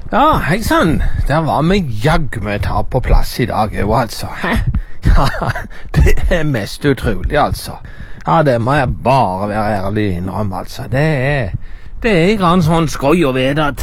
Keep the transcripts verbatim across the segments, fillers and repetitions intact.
Ja, hei sann. Der var vi jaggu med ta på plass i dag, jo altså. Hæ? Ja, det er mest utrolig, altså. Ja, det må jeg bare være ærlig innrømme, altså. Det er, det er grann sånn skoj å vite at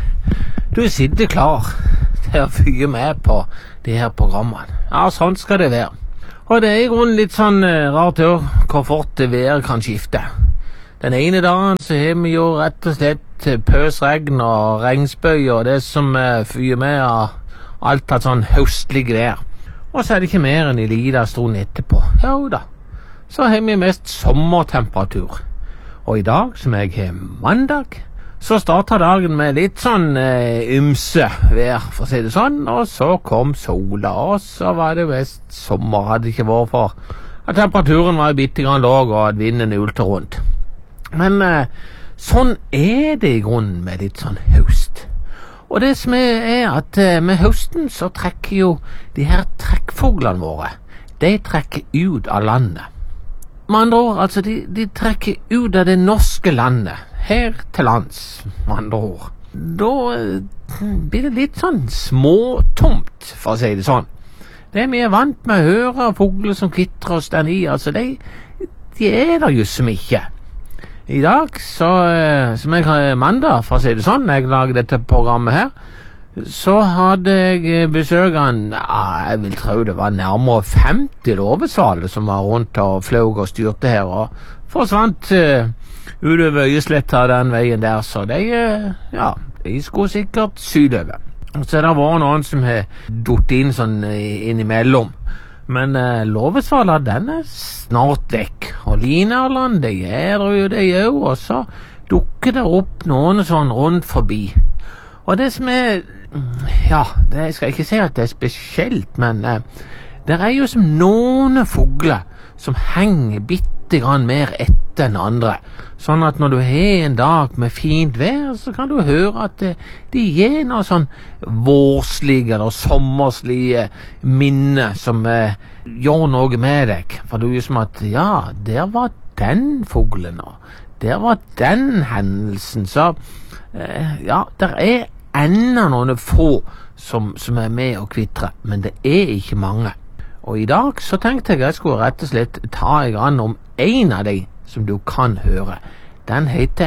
du sitter klar til å fyre med på de her programmene. Ja, sånn skal det være. Og det er i grunnen litt sånn uh, rart å hvor fort det været kan skifte. Den ene dagen så har vi jo rett og slett pøsregn og regnspøy og det som uh, fyrer med av alt av sånn høstlig vær. Og så er det ikke mer enn i liten stund etterpå. Jo da, så har vi mest sommertemperatur. Og i dag, som jeg har mandag, så startet dagen med litt sånn uh, ymse vær, for å si det sånn, og så kom sola, og så var det mest sommer, hadde ikke vært for at temperaturen var bitte grann låg og at vinden ulte rundt. Men uh, sånn er det i grunnen med litt sånn høst. Og det som er, er at uh, med høsten så trekker jo de her trekkfuglene våre, de trekker ut av landet. Med andre ord, altså de, de trekker ut av det norske landet, her til lands, med andre ord. Da uh, blir det litt sånn småtomt, for å si det sånn. Det vi er vant med å høre fugler som kvittrer og stender i, altså de, de er der jo som ikke. I dag, så, som jeg har mandag, for å si det sånn, jeg lager dette programmet her, så hadde jeg besøk av en, ja, jeg vil tro det var nærmere femti låvesvaler som var rundt og fløg og styrte her, og forsvant uh, utover Øyesletta den veien der, så de, uh, ja, de skulle sikkert sydover. Så det var noen som har dutt inn sånn innimellom. Men uh, låvesvala, den er snart vekk. Og linerland, det gjør jo det jo, og så dukker det opp noen sånn rundt forbi. Og det som er, ja, det, jeg skal ikke si at det er spesielt, men uh, det er jo som noen fugler som henger bitte grann mer etter enn andre. Sånn at når du har en dag med fint vær, så kan du høre at uh, de gir noe sånn vårslige eller sommerslige minner som uh, gjør noe med deg. For det er jo som at, ja, der var den fuglen, og der var den hendelsen. Så, uh, ja, der er enda noen få som, som er med å kvitre, men det er ikke mange. Og i dag så tenkte jeg jeg skulle rett og slett ta i grann om en av de som du kan høre. Den heter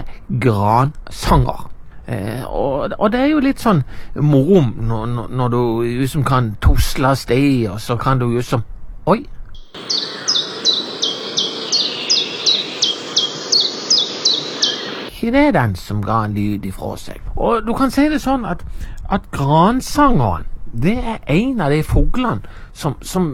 gransanger. Eh, og, og det er jo litt sånn moro når, når du liksom kan tusle av sted, og så kan du jo som oi. Ikke det er den som ga en lyd ifra seg. Og du kan si det sånn at, at gransangeren, det er en av de fuglene som, som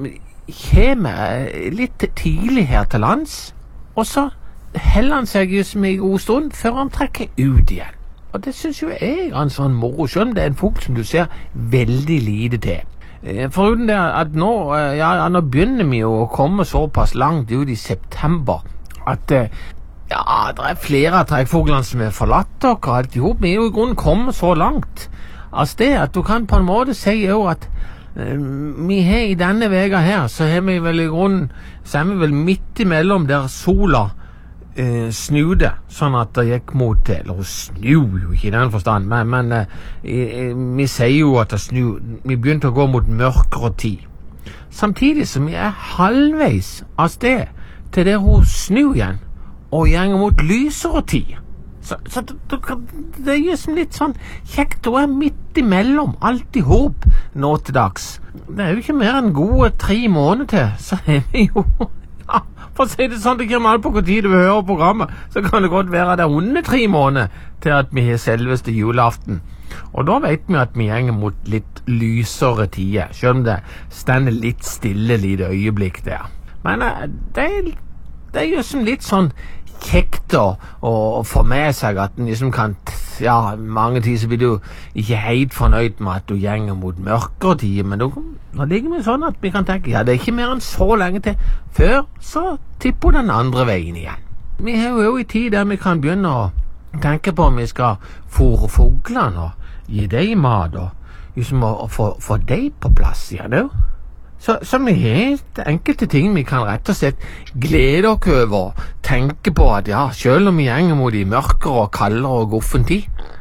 kommer litt tidlig her til lands, og så heller han seg jo som en god stund før han trekker ut igjen. Og det synes jo jeg er en sånn moro, selv om det er en fugl som du ser veldig lite til. Foruten det at nå, ja, ja, nå begynner vi jo å komme såpass langt ut i september, at ja, det er flere av trekkfuglene som er forlatt dere, og alt i hop. Vi er jo i grunnen kommet så langt av sted at du kan på en måte si jo at uh, vi har i denne vega her, så har vi vel i grunnen, så er vi vel midt imellom der sola uh, snude, sånn at det gikk mot, eller snu jo ikke i den forstand, men, men uh, uh, vi sier jo at det snu, vi begynte å gå mot mørkere tid. Samtidig som vi er halvveis av sted til der hun snur igjen, og gjenger mot lysere tid. Så, så du, du, det er jo som litt sånn kjekt å være midt imellom alt i hop nå til dags. Det er jo ikke mer enn gode tre måneder til, så er vi jo, ja, for å si det sånn, det kommer alt på hvor tid du hører programmet, så kan det godt være det under tre måneder til at vi har selveste julaften. Og da vet vi at vi gjenger mot litt lysere tider, selv om det stender litt stille lite øyeblikk der. Men det er, det er jo som litt sånn kjekt å, å få med seg at den liksom kan, ja, mange tider så blir du ikke helt fornøyd med at du gjenger mot mørkere tider, men du, nå ligger vi sånn at vi kan tenke, ja, det er ikke mer enn så lenge til, før så tipper den andre veien igjen. Vi har jo i tid der vi kan begynne å tenke på om vi skal fôre fuglene og gi dem mat, og liksom å, å få, få dem på plass igjen, jo. Så, så vi har enkelte ting vi kan rett og slett glede oss over, tenke på at ja, selv om vi gjenger mot de mørkere og kaldere og guffen tid,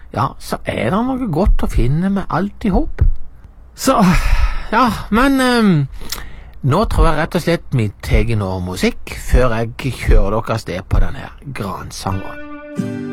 ja, så er det noe godt å finne med alt i hop. Så, ja, men um, nå tror jeg rett og slett vi tar noe musikk før jeg kjører dere av sted på denne gransangeren.